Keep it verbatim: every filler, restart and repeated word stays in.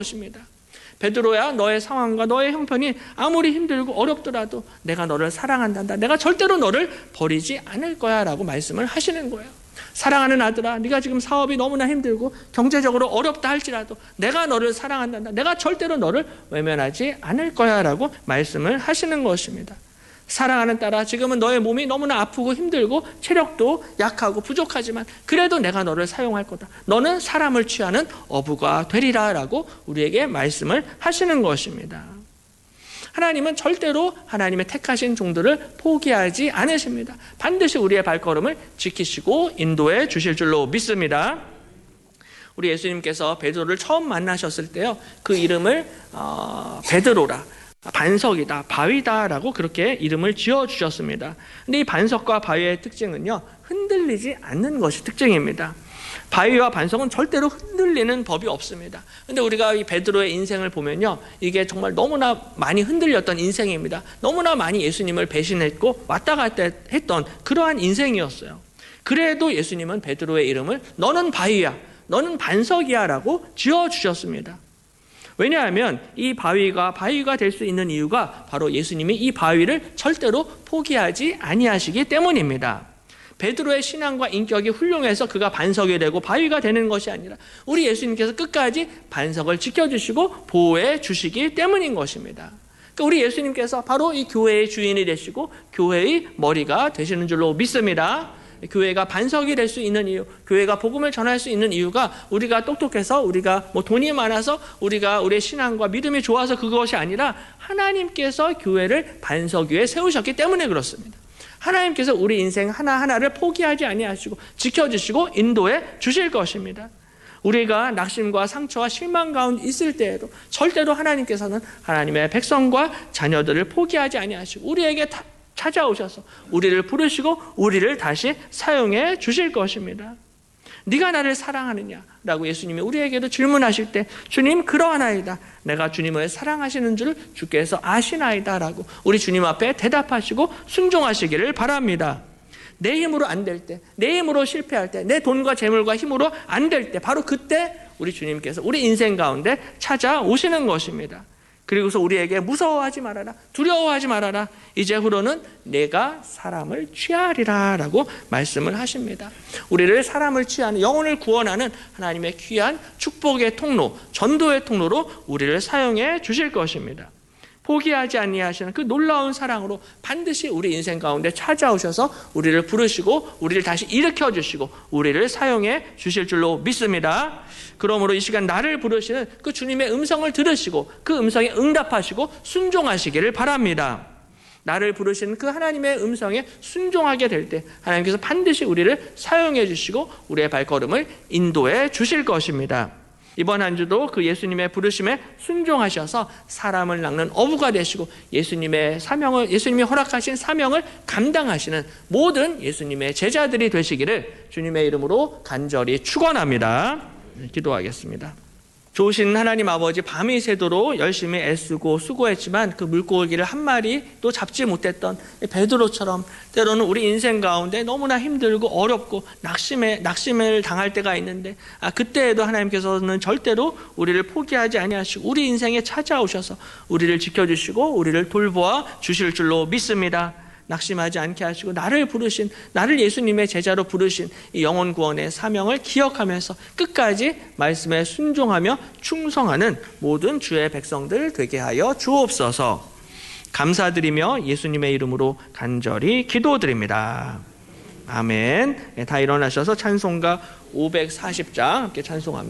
것입니다. 베드로야, 너의 상황과 너의 형편이 아무리 힘들고 어렵더라도 내가 너를 사랑한단다. 내가 절대로 너를 버리지 않을 거야 라고 말씀을 하시는 거예요. 사랑하는 아들아, 네가 지금 사업이 너무나 힘들고 경제적으로 어렵다 할지라도 내가 너를 사랑한단다. 내가 절대로 너를 외면하지 않을 거야 라고 말씀을 하시는 것입니다. 사랑하는 딸아, 지금은 너의 몸이 너무나 아프고 힘들고 체력도 약하고 부족하지만 그래도 내가 너를 사용할 거다. 너는 사람을 취하는 어부가 되리라 라고 우리에게 말씀을 하시는 것입니다. 하나님은 절대로 하나님의 택하신 종들을 포기하지 않으십니다. 반드시 우리의 발걸음을 지키시고 인도해 주실 줄로 믿습니다. 우리 예수님께서 베드로를 처음 만나셨을 때요, 그 이름을 어, 베드로라, 반석이다, 바위다라고 그렇게 이름을 지어주셨습니다. 근데 이 반석과 바위의 특징은요, 흔들리지 않는 것이 특징입니다. 바위와 반석은 절대로 흔들리는 법이 없습니다. 근데 우리가 이 베드로의 인생을 보면요, 이게 정말 너무나 많이 흔들렸던 인생입니다. 너무나 많이 예수님을 배신했고 왔다 갔다 했던 그러한 인생이었어요. 그래도 예수님은 베드로의 이름을 너는 바위야, 너는 반석이야 라고 지어주셨습니다. 왜냐하면 이 바위가 바위가 될 수 있는 이유가 바로 예수님이 이 바위를 절대로 포기하지 아니하시기 때문입니다. 베드로의 신앙과 인격이 훌륭해서 그가 반석이 되고 바위가 되는 것이 아니라 우리 예수님께서 끝까지 반석을 지켜주시고 보호해 주시기 때문인 것입니다. 그러니까 우리 예수님께서 바로 이 교회의 주인이 되시고 교회의 머리가 되시는 줄로 믿습니다. 교회가 반석이 될 수 있는 이유, 교회가 복음을 전할 수 있는 이유가 우리가 똑똑해서, 우리가 뭐 돈이 많아서, 우리가 우리의 신앙과 믿음이 좋아서 그것이 아니라 하나님께서 교회를 반석 위에 세우셨기 때문에 그렇습니다. 하나님께서 우리 인생 하나하나를 포기하지 아니하시고 지켜주시고 인도해 주실 것입니다. 우리가 낙심과 상처와 실망 가운데 있을 때에도 절대로 하나님께서는 하나님의 백성과 자녀들을 포기하지 아니하시고 우리에게 다 찾아오셔서 우리를 부르시고 우리를 다시 사용해 주실 것입니다. 네가 나를 사랑하느냐라고 예수님이 우리에게도 질문하실 때 주님 그러하나이다. 내가 주님을 사랑하시는 줄 주께서 아시나이다 라고 우리 주님 앞에 대답하시고 순종하시기를 바랍니다. 내 힘으로 안 될 때, 내 힘으로 실패할 때, 내 돈과 재물과 힘으로 안 될 때 바로 그때 우리 주님께서 우리 인생 가운데 찾아오시는 것입니다. 그리고서 우리에게 무서워하지 말아라, 두려워하지 말아라, 이제후로는 내가 사람을 취하리라 라고 말씀을 하십니다. 우리를 사람을 취하는, 영혼을 구원하는 하나님의 귀한 축복의 통로, 전도의 통로로 우리를 사용해 주실 것입니다. 포기하지 아니하시는 그 놀라운 사랑으로 반드시 우리 인생 가운데 찾아오셔서 우리를 부르시고 우리를 다시 일으켜 주시고 우리를 사용해 주실 줄로 믿습니다. 그러므로 이 시간 나를 부르시는 그 주님의 음성을 들으시고 그 음성에 응답하시고 순종하시기를 바랍니다. 나를 부르시는 그 하나님의 음성에 순종하게 될 때 하나님께서 반드시 우리를 사용해 주시고 우리의 발걸음을 인도해 주실 것입니다. 이번 한 주도 그 예수님의 부르심에 순종하셔서 사람을 낚는 어부가 되시고 예수님의 사명을, 예수님이 허락하신 사명을 감당하시는 모든 예수님의 제자들이 되시기를 주님의 이름으로 간절히 축원합니다. 기도하겠습니다. 좋으신 하나님 아버지, 밤이 새도록 열심히 애쓰고 수고했지만 그 물고기를 한 마리도 잡지 못했던 베드로처럼 때로는 우리 인생 가운데 너무나 힘들고 어렵고 낙심에, 낙심을 당할 때가 있는데 아, 그때에도 하나님께서는 절대로 우리를 포기하지 아니하시고 우리 인생에 찾아오셔서 우리를 지켜주시고 우리를 돌보아 주실 줄로 믿습니다. 낙심하지 않게 하시고 나를 부르신, 나를 예수님의 제자로 부르신 이 영혼 구원의 사명을 기억하면서 끝까지 말씀에 순종하며 충성하는 모든 주의 백성들 되게 하여 주옵소서. 감사드리며 예수님의 이름으로 간절히 기도드립니다. 아멘. 다 일어나셔서 찬송가 오백사십 장 함께 찬송합니다.